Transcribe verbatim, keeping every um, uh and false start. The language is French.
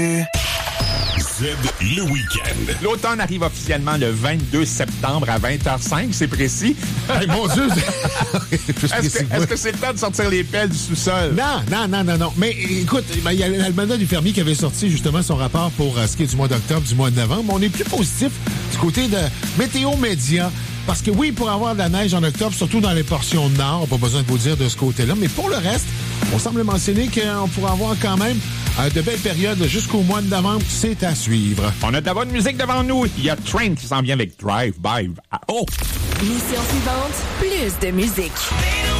Z, le week-end. L'automne arrive officiellement le vingt-deux septembre à vingt heures cinq, c'est précis. Hey, mon Dieu! Est-ce que, est-ce que c'est le temps de sortir les pelles du sous-sol? Non, non, non, non, non. Mais écoute, il y a l'Almanach du fermier qui avait sorti justement son rapport pour euh, ce qui est du mois d'octobre, du mois de novembre. On est plus positif du côté de Météo Média. Parce que oui, pour avoir de la neige en octobre, surtout dans les portions nord, pas besoin de vous dire de ce côté-là. Mais pour le reste, on semble mentionner qu'on pourra avoir quand même euh, de belles périodes jusqu'au mois de novembre. C'est à suivre. On a de la bonne musique devant nous. Il y a Train qui s'en vient avec Drive By. Oh! Mission suivante, plus de musique.